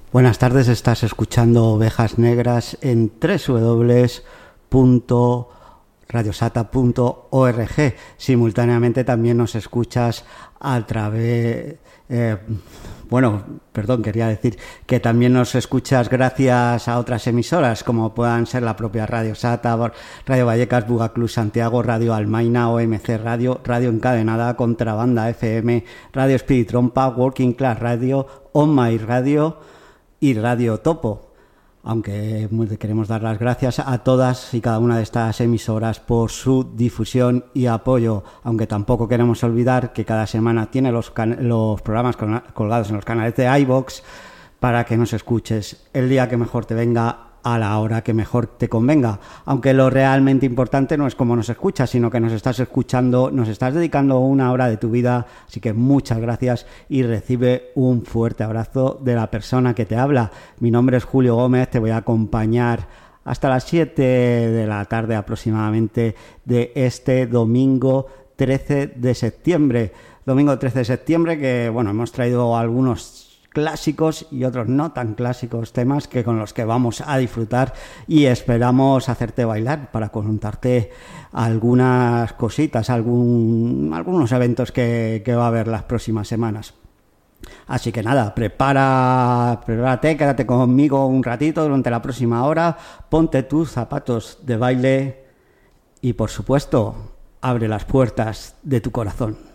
Buenas tardes, estás escuchando Ovejas Negras en www.radiosata.org. Simultáneamente también nos escuchas a través... quería decir que también nos escuchas gracias a otras emisoras como puedan ser la propia Radio Sata, Radio Vallecas, Bugaclub Santiago, Radio Almaina, OMC Radio, Radio Encadenada, Contrabanda FM, Radio Spirit Trompa, Working Class Radio, On My Radio y Radio Topo. Aunque queremos dar las gracias a todas y cada una de estas emisoras por su difusión y apoyo, aunque tampoco queremos olvidar que cada semana tiene los programas colgados en los canales de iVoox para que nos escuches el día que mejor te venga, a la hora que mejor te convenga. Aunque lo realmente importante no es cómo nos escuchas, sino que nos estás escuchando, nos estás dedicando una hora de tu vida. Así que muchas gracias y recibe un fuerte abrazo de la persona que te habla. Mi nombre es Julio Gómez, te voy a acompañar hasta las 7 de la tarde aproximadamente de este domingo 13 de septiembre. Domingo 13 de septiembre que, hemos traído algunos clásicos y otros no tan clásicos temas que con los que vamos a disfrutar y esperamos hacerte bailar para contarte algunas cositas, algunos eventos que va a haber las próximas semanas. Así que nada, prepárate, quédate conmigo un ratito durante la próxima hora, ponte tus zapatos de baile y por supuesto abre las puertas de tu corazón.